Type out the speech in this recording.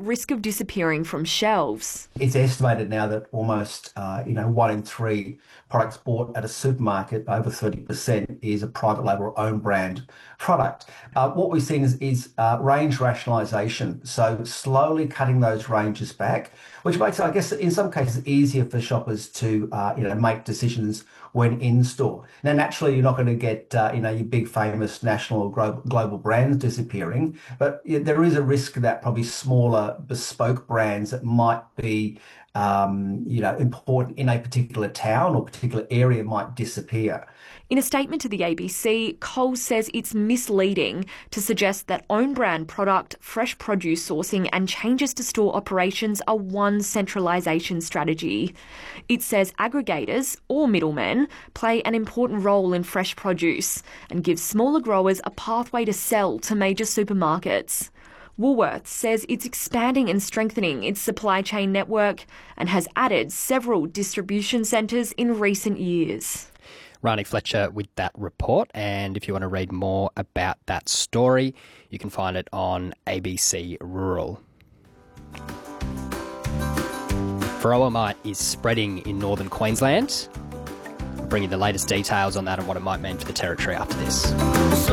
risk of disappearing from shelves. It's estimated now that almost 1 in 3 products bought at a supermarket, over 30%, is a private label or own brand product. What we're seeing is range rationalisation, so slowly cutting those ranges back, which makes it, I guess, in some cases easier for shoppers to make decisions when in store. Now, naturally, you're not going to get your big famous national or global brands disappearing, but there is a risk that probably smaller bespoke brands that might be important in a particular town or particular area might disappear. In a statement to the ABC, Coles says it's misleading to suggest that own brand product, fresh produce sourcing and changes to store operations are one centralisation strategy. It says aggregators, or middlemen, play an important role in fresh produce and give smaller growers a pathway to sell to major supermarkets. Woolworths says it's expanding and strengthening its supply chain network and has added several distribution centres in recent years. Rani Fletcher with that report, and if you want to read more about that story, you can find it on ABC Rural. Varroa mite is spreading in northern Queensland. I'll bring you the latest details on that and what it might mean for the territory after this.